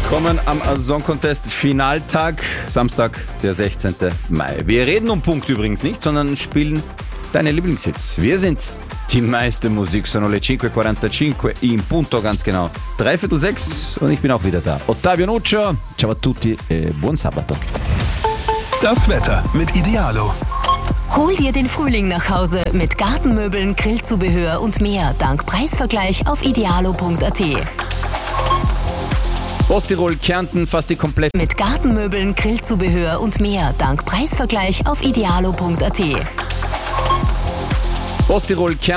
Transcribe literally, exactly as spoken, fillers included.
Willkommen am Song Contest Finaltag, Samstag, der sechzehnten Mai. Wir reden um Punkt übrigens nicht, sondern spielen deine Lieblingshits. Wir sind die meiste Musik, sono le cinque e quarantacinque in punto, ganz genau. Dreiviertel sechs und ich bin auch wieder da. Ottavio Nuccio, ciao a tutti e buon sabato. Das Wetter mit Idealo. Hol dir den Frühling nach Hause mit Gartenmöbeln, Grillzubehör und mehr dank Preisvergleich auf idealo punkt at. Osttirol, Kärnten, fast die komplette Mit Gartenmöbeln, Grillzubehör und mehr dank Preisvergleich auf idealo punkt at. Osttirol, Kärnten.